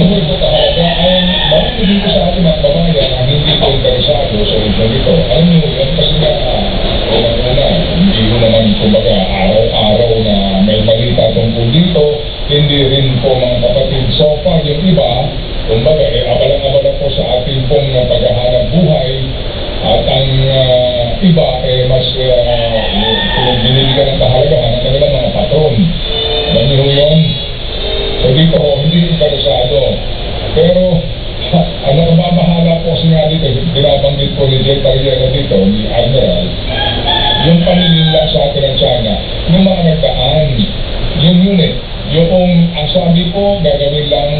buhay po talaga, ang marami dito sa ating mga kabayan ang hindi po interesado sa ito nito. Alam nyo, yan kasi na, unang-una, hindi ko naman, kumbaga, araw-araw na may balita tungkol dito, hindi rin po mga kapatid. So far, yung iba, kumbaga, abalang-abala po sa ating pong paghahanap buhay, at ang iba, mas binibigyan ng kahalagahan ng kanilang mga patron. Alam nyo yun? So dito, hindi interesado. Pero, ang nakababahala po siya dito, binabanggit po ni Jay Tariela dito, ni Admiral, yung panilila sa atin ng China, yung mga nagdaan, yung unit, yung ang sabi po, gagawin lang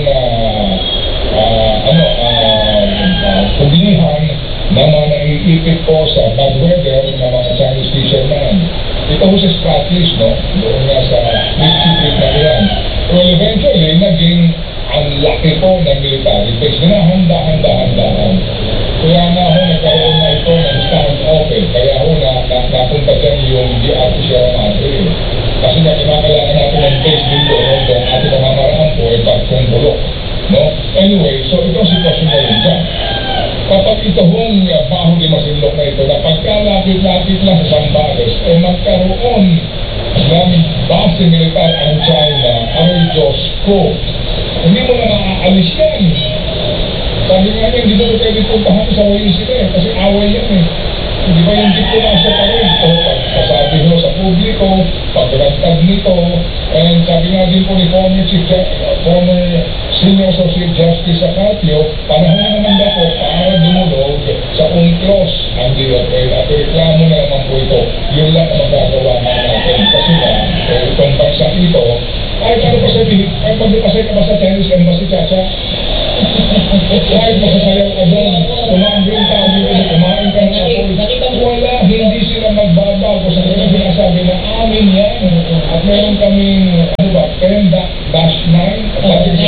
pagdinihan na mga naiipit po sa bad weather ng mga Chinese fishermen. Ito po sa Scottish, no? Doon nga sa Mississippi na yan. Well, eventually, naging ang laki po ng military base. Hinahanda-handa-handaan. Kaya nga ho, nagkaroon na ito ng stand-off. Kaya ho, napunta dyan yung DRT Sierra Madre. Kasi nga, kinakailangan natin ng base din doon kung ating pamamaraan po ay bagkong bulok. No? Anyway, so ito ang sitwasyon na rin dyan. Kapag ito hong baho di masinlok na ito, na pagkalapit-lapit lang sa Zambales, ay magkaroon ng base militar ang China, aray Diyos ko. Hindi mo na naaalis yan. Sabi nga niya, hindi mo pwede puntahan sa Waisip kasi away yan eh. Hindi ba yung diplomasya pa rin? O pagsasabi mo sa publiko, pagragtag nito, and sabi nga din po ni former Senior Associate Justice Acatio, panahon na naman daw po para dumulog sa UNCLOS. Hindi at reklamo na naman po ito. Yun lang ang magagawa natin. Kasi nga, itong bansa ito, ay ano pa sabihin, ay magpapasay ka ba sa Chinese Embassy, Chacha? Kahit masasayaw ka doon, kumain din tayo, kumain ka na ako. Wala, hindi sila magbabago sa kanilang sinasabi na amin yan. At meron kaming, 10-9, 9-9-1.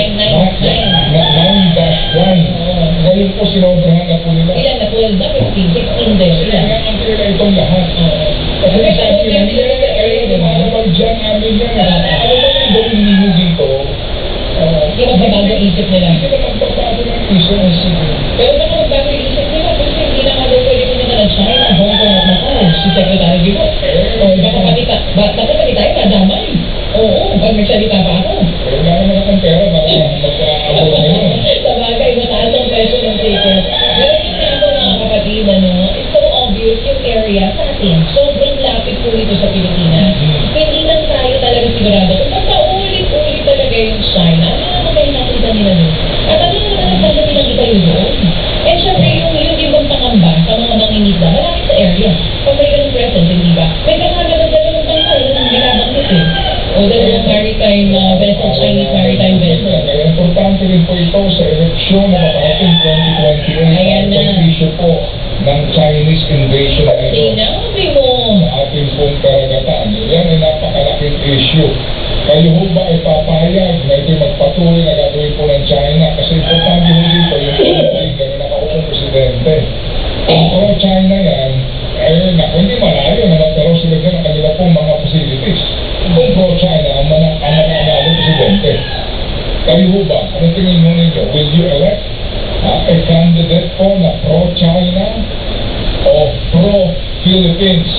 Ngayon po sinobrahan na po nila. Ilan na po? 15 din. Kaya ang kaya itong lahat. Kasi sabi nila, kapag dyan amin yan, ano ba yung gawin ninyo dito? Hindi magbabago isip nila. Hindi sila magbabago ng isip. Pero baka magbago isip nila kasi hindi na nga daw pwede pumunta ng China, Hong Kong at Macau, si Secretary Di Bo. Baka pati tayo madamay. Oo, pag nagsalita pa ako. Pero wala naman akong pera, baka mag-aabot ngayon. Sa bagay, mataas ang presyo ng ticket. Pero hindi ako mga kapatid, it's so obvious yung area sa atin. Sobrang lapit po ito sa Pilipinas. Hindi lang tayo talaga sigurado. Kung paulit-ulit talaga yung China, ano ba yung nakita nila nun? At ano naman ang pala pinakita yun doon? Eh syempre yung ibang pangamba sa mga mangingisda, malaki sa area. Pag may ganun present, hindi ba? May kasama ng dalawang bangka, yung binabanggit eh. O dalawang maritime vessel, Chinese maritime vessel. Kaya importante rin po ito sa eleksyon na makating 2028. Ayan na. Ang issue po ng Chinese invasion na ito. Sinabi mo. Sa ating pong karagatan. Yan ay napakalaking issue. Kayo ho ba ay papayag na ito'y magpatuloy na gagawin po ng China? Kasi importante ho dito yung pagkakas na nakaupong presidente. Kung pro-China yan, hindi malayo na magkaroon sila dyan ang kanila pong mga facilities. Kung pro-China ang mananalo presidente. Kayo ho ba? Anong tingin mo ninyo? Will you elect a candidate po na pro-China o pro-Philippines?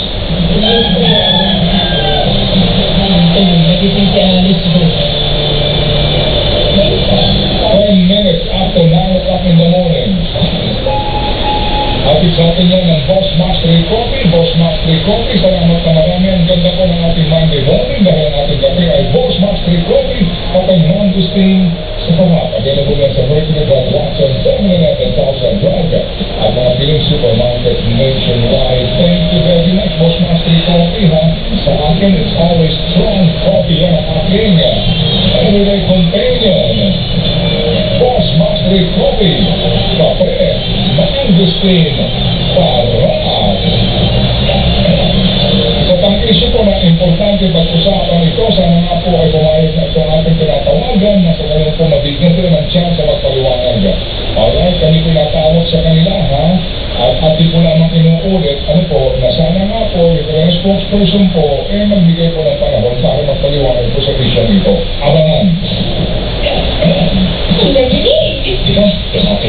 Nagising si Alice po. 10 minutes after 9 o'clock in the morning. At sa atin yan ng Boss Mastery Coffee. Boss Mastery Coffee, salamat na marami. Ang ganda po ng ating Monday morning dahil ang ating kape ay Boss Mastery Coffee at ang non-gusting sa sarap. Available yan sa Mercury Drive, Watson, 7-Eleven, Drive at mga piling supermarket nationwide. Thank you very much, Boss Mastery Coffee. Sa akin, it's always strong coffee yan ang aking everyday companion. Boss Mastery Coffee. Kape. Non-gusting sarap. Isa pang issue po na importante pag-usapan ito, sana nga po ay pumayag na itong ating pinatawagan na sa ngayon po mabigyan sila ng chance sa magpaliwanag. Alright, kami pinatawag sa kanila at ating po naman inuulit, na sana nga po, yung spokesperson po, magbigay po ng panahon para magpaliwanag po sa issue nito. Abangan. Di ba?